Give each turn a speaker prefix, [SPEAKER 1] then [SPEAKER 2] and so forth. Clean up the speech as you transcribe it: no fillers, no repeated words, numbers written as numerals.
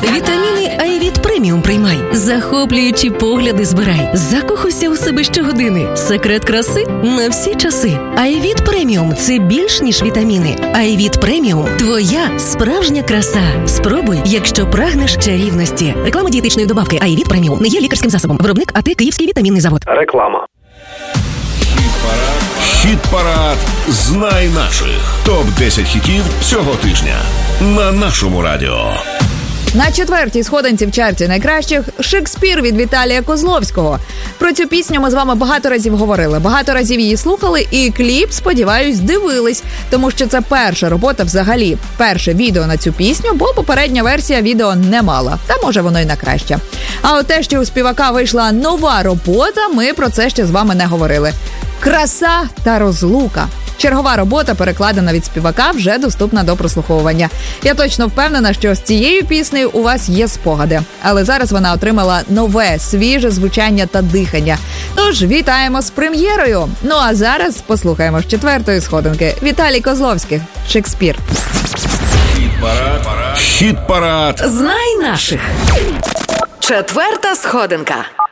[SPEAKER 1] Вітаміни Айвіт Преміум приймай. Захоплюючі погляди збирай. Закохуйся у себе щогодини. Секрет краси на всі часи. Айвіт Преміум – це більш ніж вітаміни. Айвіт Преміум – твоя справжня краса. Спробуй, якщо прагнеш чарівності. Реклама дієтичної добавки Айвіт Преміум не є лікарським засобом. Виробник АТ Київський вітамінний завод.
[SPEAKER 2] Реклама.
[SPEAKER 3] Хіт-парад «Знай наших». Топ-10 хітів цього тижня на нашому радіо.
[SPEAKER 4] На 4-й сходинці в чарті найкращих «Шекспір» від Віталія Козловського. Про цю пісню ми з вами багато разів говорили, багато разів її слухали і кліп, сподіваюсь, дивились, тому що це перша робота взагалі, перше відео на цю пісню, бо попередня версія відео не мала, та може воно й на краще. А от те, що у співака вийшла нова робота, ми про це ще з вами не говорили. «Краса та розлука». Чергова робота, перекладена від співака, вже доступна до прослуховування. Я точно впевнена, що з цією піснею у вас є спогади. Але зараз вона отримала нове, свіже звучання та дихання. Тож, вітаємо з прем'єрою! Ну а зараз послухаємо з 4-ї сходинки. Віталій Козловський, «Шекспір».
[SPEAKER 3] Хіт-парад.
[SPEAKER 1] Знай наших. 4-та сходинка.